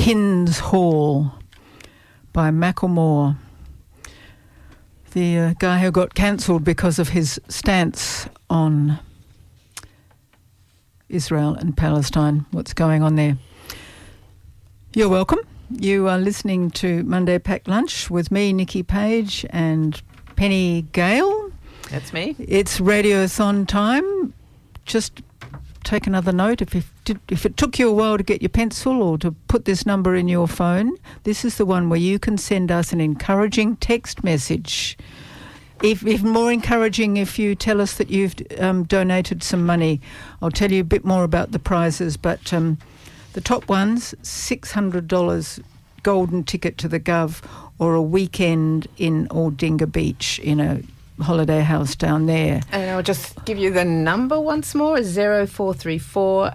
Hinds Hall by Macklemore, the guy who got cancelled because of his stance on Israel and Palestine, what's going on there. You're welcome. You are listening to Monday Packed Lunch with me, Nikki Page, and Penny Gale. That's me. It's Radiothon time. Just take another note. If it took you a while to get your pencil or to put this number in your phone, this is the one where you can send us an encouraging text message. Even more encouraging if you tell us that you've donated some money. I'll tell you a bit more about the prizes, but the top ones, $600 golden ticket to the Gov or a weekend in Aldinga Beach in a holiday house down there. And I'll just give you the number once more, 0434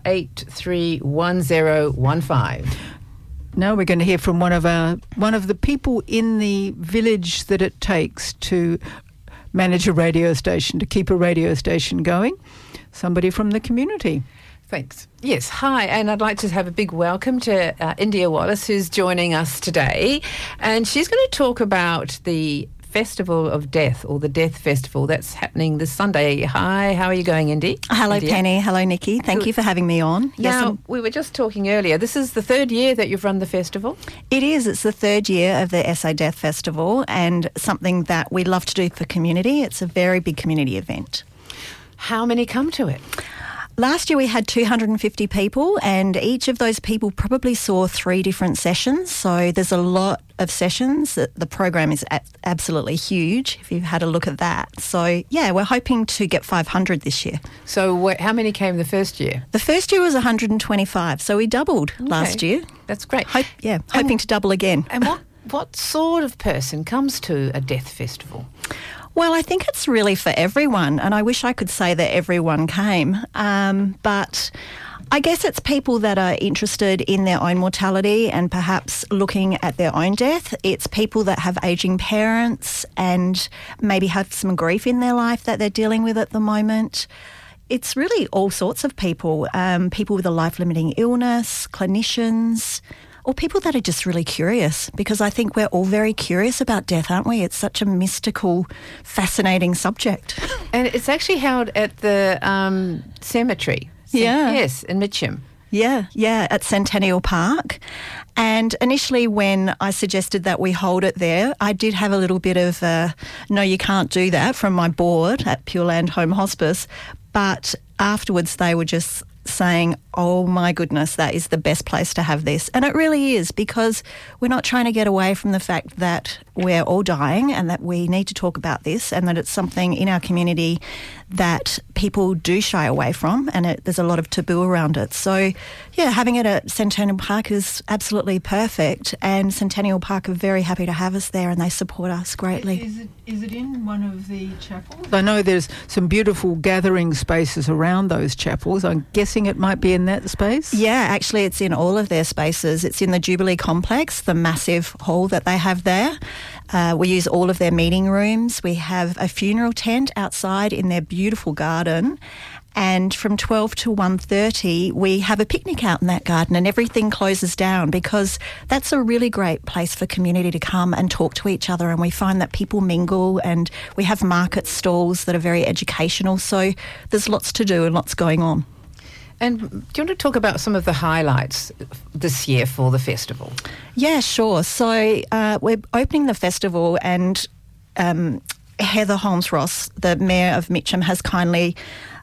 831015. Now we're going to hear from one of the people in the village that it takes to manage a radio station, to keep a radio station going, somebody from the community. Thanks. Yes, hi, and I'd like to have a big welcome to India Wallace, who's joining us today, and she's going to talk about the Festival of Death, or the Death Festival, that's happening this Sunday. Hi, how are you going, Indy? Hello, India? Penny. Hello, Nikki. Thank you for having me on. Now, we were just talking earlier, this is the third year that you've run the festival? It is. It's the third year of the SA Death Festival, and something that we love to do for community. It's a very big community event. How many come to it? Last year we had 250 people, and each of those people probably saw 3 different sessions. So there's a lot of sessions. The program is absolutely huge if you've had a look at that. So, yeah, we're hoping to get 500 this year. So how many came the first year? The first year was 125, so we doubled last year. That's great. Hoping to double again. And what sort of person comes to a death festival? Well, I think it's really for everyone, and I wish I could say that everyone came, but I guess it's people that are interested in their own mortality and perhaps looking at their own death. It's people that have ageing parents and maybe have some grief in their life that they're dealing with at the moment. It's really all sorts of people, people with a life-limiting illness, clinicians, or people that are just really curious, because I think we're all very curious about death, aren't we? It's such a mystical, fascinating subject. And it's actually held at the cemetery. Yes, in Mitcham. Yeah, at Centennial Park. And initially when I suggested that we hold it there, I did have a little bit of no, you can't do that from my board at Pure Land Home Hospice. But afterwards they were just saying, oh my goodness, that is the best place to have this. And it really is, because we're not trying to get away from the fact that we're all dying and that we need to talk about this, and that it's something in our community that people do shy away from, and there's a lot of taboo around it. So, yeah, having it at Centennial Park is absolutely perfect, and Centennial Park are very happy to have us there, and they support us greatly. Is it in one of the chapels? I know there's some beautiful gathering spaces around those chapels. I'm guessing it might be in that space? Yeah, actually it's in all of their spaces. It's in the Jubilee Complex, the massive hall that they have there. We use all of their meeting rooms. We have a funeral tent outside in their beautiful garden. And from 12 to 1:30, we have a picnic out in that garden, and everything closes down, because that's a really great place for community to come and talk to each other. And we find that people mingle, and we have market stalls that are very educational. So there's lots to do and lots going on. And do you want to talk about some of the highlights this year for the festival? Yeah, sure. So we're opening the festival, and Heather Holmes-Ross, the Mayor of Mitcham, has kindly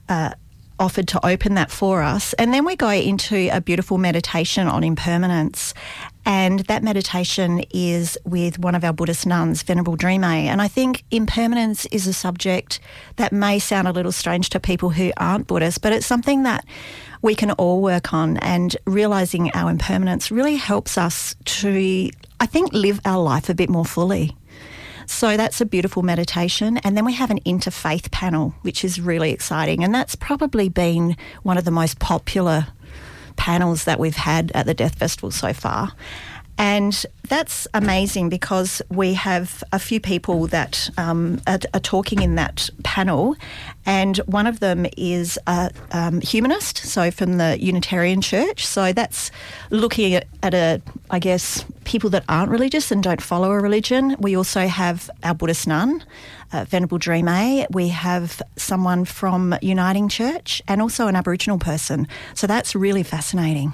offered to open that for us. And then we go into a beautiful meditation on impermanence. And that meditation is with one of our Buddhist nuns, Venerable Drime. And I think impermanence is a subject that may sound a little strange to people who aren't Buddhist, but it's something that we can all work on, and realising our impermanence really helps us to, I think, live our life a bit more fully. So that's a beautiful meditation. And then we have an interfaith panel, which is really exciting. And that's probably been one of the most popular panels that we've had at the Death Festival so far. And that's amazing because we have a few people that are talking in that panel, and one of them is a humanist, so from the Unitarian Church. So that's looking at I guess, people that aren't religious and don't follow a religion. We also have our Buddhist nun, Venerable Dream A. We have someone from Uniting Church and also an Aboriginal person. So that's really fascinating.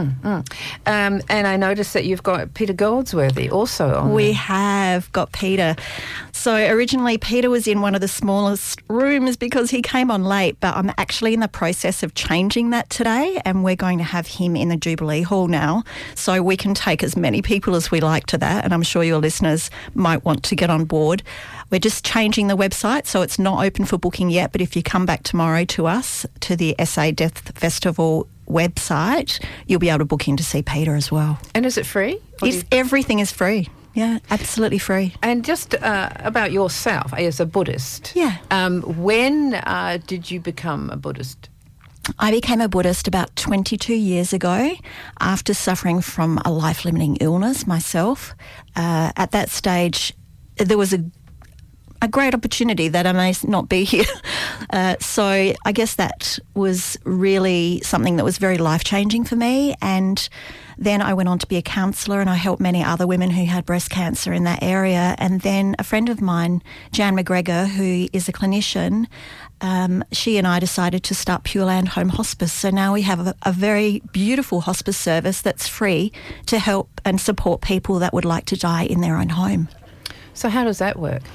And I noticed that you've got Peter Goldsworthy also on. We have got Peter. So originally Peter was in one of the smallest rooms because he came on late, but I'm actually in the process of changing that today, and we're going to have him in the Jubilee Hall now, so we can take as many people as we like to that, and I'm sure your listeners might want to get on board. We're just changing the website, so it's not open for booking yet, but if you come back tomorrow to us, to the SA Death Festival website, you'll be able to book in to see Peter as well. And is it free? Everything is free. Yeah, absolutely free. And just about yourself as a Buddhist. Yeah. When did you become a Buddhist? I became a Buddhist about 22 years ago after suffering from a life-limiting illness myself. At that stage, there was a great opportunity that I may not be here. So I guess that was really something that was very life-changing for me. And then I went on to be a counsellor, and I helped many other women who had breast cancer in that area. And then a friend of mine, Jan McGregor, who is a clinician, she and I decided to start Pure Land Home Hospice. So now we have a very beautiful hospice service that's free to help and support people that would like to die in their own home. So how does that work?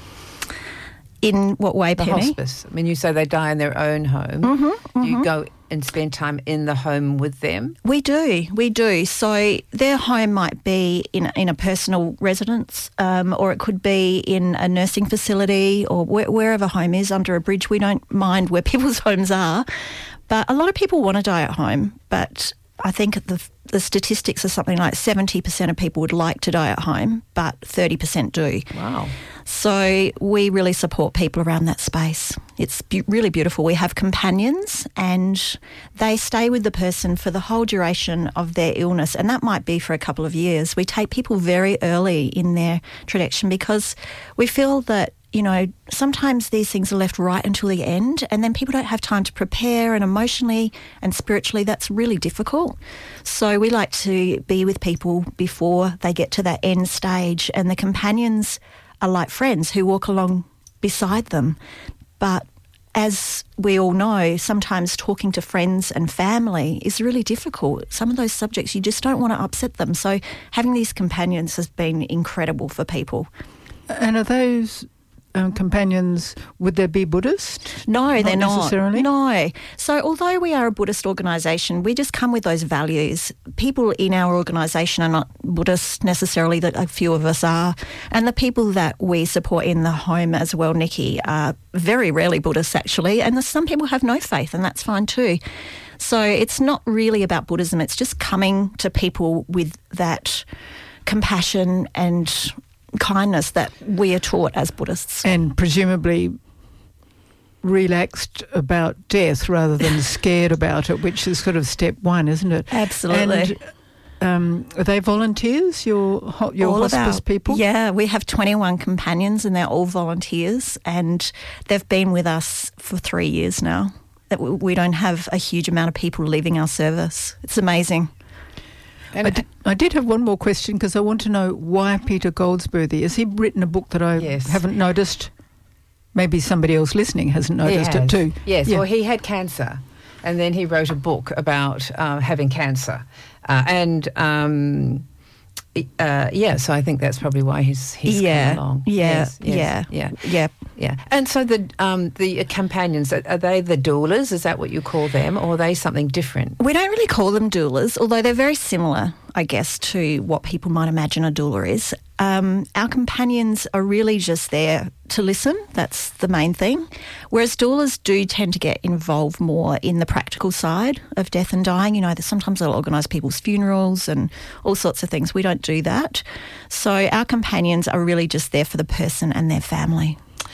In what way, The Penny? hospice. I mean, you say they die in their own home. Do you go and spend time in the home with them? We do. So their home might be in a personal residence, or it could be in a nursing facility, or wherever home is, under a bridge. We don't mind where people's homes are. But a lot of people want to die at home, but I think the statistics are something like 70% of people would like to die at home, but 30% do. Wow. So we really support people around that space. It's really beautiful. We have companions, and they stay with the person for the whole duration of their illness, and that might be for a couple of years. We take people very early in their tradition because we feel that, you know, sometimes these things are left right until the end, and then people don't have time to prepare, and emotionally and spiritually that's really difficult. So we like to be with people before they get to that end stage, and the companions are like friends who walk along beside them. But as we all know, sometimes talking to friends and family is really difficult. Some of those subjects, you just don't want to upset them. So having these companions has been incredible for people. And are those companions, would they be Buddhist? No, they're not. Necessarily? No. So although we are a Buddhist organisation, we just come with those values. People in our organisation are not Buddhist necessarily, that a few of us are. And the people that we support in the home as well, Nikki, are very rarely Buddhists actually. And some people have no faith, and that's fine too. So it's not really about Buddhism. It's just coming to people with that compassion and kindness that we are taught as Buddhists. And presumably relaxed about death rather than scared about it, which is sort of step one, isn't it? Absolutely. And are they volunteers, your hospice people? Yeah, we have 21 companions, and they're all volunteers, and they've been with us for 3 years now. That we don't have a huge amount of people leaving our service. It's amazing. And I did have one more question, because I want to know why Peter Goldsworthy. Has he written a book that I haven't noticed? Maybe somebody else listening hasn't noticed it too. Yes, well, he had cancer, and then he wrote a book about having cancer. So I think that's probably why he's come along. Yeah. And so the companions, are they the doulas? Is that what you call them, or are they something different? We don't really call them doulas, although they're very similar, I guess, to what people might imagine a doula is. Our companions are really just there to listen. That's the main thing. Whereas doulas do tend to get involved more in the practical side of death and dying. You know, sometimes they'll organise people's funerals and all sorts of things. We don't do that. So our companions are really just there for the person and their family.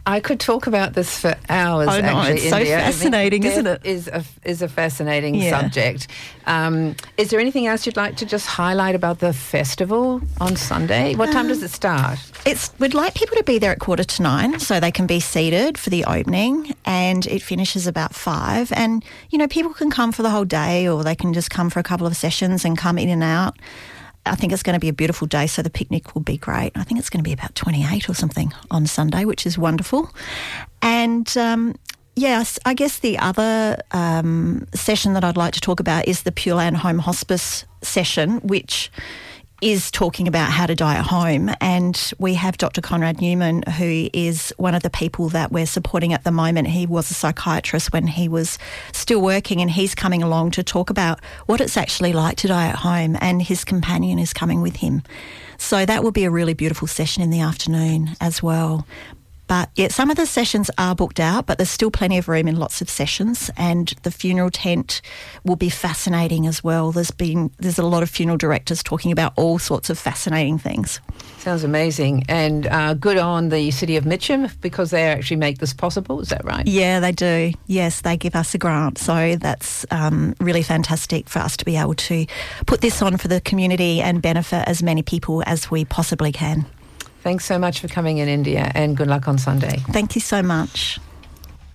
I could talk about this for hours. Oh, no, actually, it's so India. fascinating, isn't it? Is a fascinating subject. Is there anything else you'd like to just highlight about the festival on Sunday? What time does it start? We'd like people to be there at 9:15 so they can be seated for the opening, and it finishes about 5. And, you know, people can come for the whole day, or they can just come for a couple of sessions and come in and out. I think it's going to be a beautiful day, so the picnic will be great. I think it's going to be about 28 or something on Sunday, which is wonderful. And, yes, I guess the other session that I'd like to talk about is the Pure Land Home Hospice session, which is talking about how to die at home. And we have Dr. Conrad Newman, who is one of the people that we're supporting at the moment. He was a psychiatrist when he was still working, and he's coming along to talk about what it's actually like to die at home, and his companion is coming with him. So that will be a really beautiful session in the afternoon as well. But yeah, some of the sessions are booked out, but there's still plenty of room in lots of sessions, and the funeral tent will be fascinating as well. There's a lot of funeral directors talking about all sorts of fascinating things. Sounds amazing, and good on the City of Mitcham, because they actually make this possible. Is that right? Yeah, they do. Yes, they give us a grant, so that's really fantastic for us to be able to put this on for the community and benefit as many people as we possibly can. Thanks so much for coming in, India, and good luck on Sunday. Thank you so much.